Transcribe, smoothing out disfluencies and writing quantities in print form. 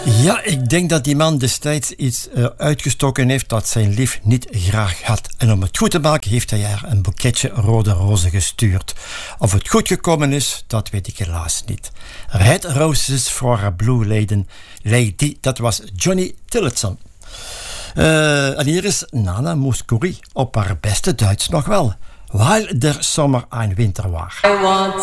Ja, ik denk dat die man destijds iets uitgestoken heeft dat zijn lief niet graag had. En om het goed te maken heeft hij haar een boeketje rode rozen gestuurd. Of het goed gekomen is, dat weet ik helaas niet. Red Roses for a Blue Lady, dat was Johnny Tillotson. En hier is Nana Mouskouri op haar beste Duits nog wel. While der Sommer ein Winter war. I want